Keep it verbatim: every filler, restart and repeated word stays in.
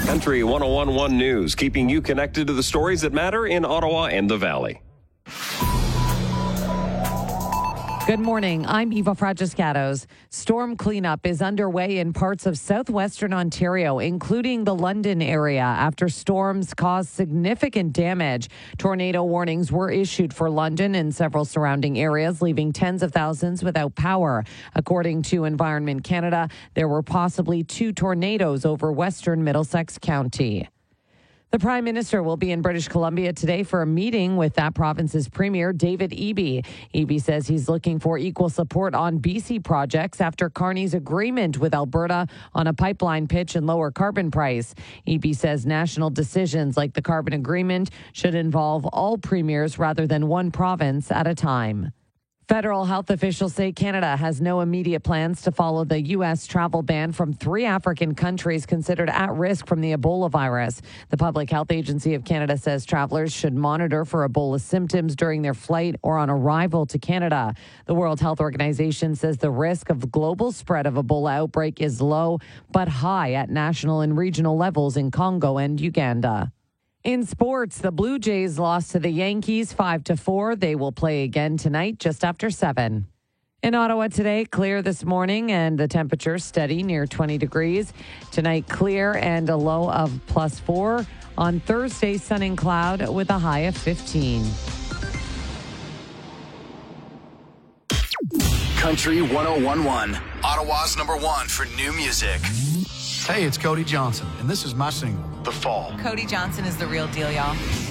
Country one oh one point one News, keeping you connected to the stories that matter in Ottawa and the Valley. Good morning. I'm Eva Fragiscatos. Storm cleanup is underway in parts of southwestern Ontario, including the London area, after storms caused significant damage. Tornado warnings were issued for London and several surrounding areas, leaving tens of thousands without power. According to Environment Canada, there were possibly two tornadoes over western Middlesex County. The Prime Minister will be in British Columbia today for a meeting with that province's Premier, David Eby. Eby says he's looking for equal support on B C projects after Carney's agreement with Alberta on a pipeline pitch and lower carbon price. Eby says national decisions like the carbon agreement should involve all premiers rather than one province at a time. Federal health officials say Canada has no immediate plans to follow the U S travel ban from three African countries considered at risk from the Ebola virus. The Public Health Agency of Canada says travelers should monitor for Ebola symptoms during their flight or on arrival to Canada. The World Health Organization says the risk of global spread of Ebola outbreak is low but high at national and regional levels in Congo and Uganda. In sports, the Blue Jays lost to the Yankees five to four. They will play again tonight just after seven. In Ottawa today, clear this morning and the temperature steady near twenty degrees. Tonight, clear and a low of plus four. On Thursday, sun and cloud with a high of fifteen. Country one oh one point one, Ottawa's number one for new music. Hey, it's Cody Johnson, and this is my single, The Fall. Cody Johnson is the real deal, y'all.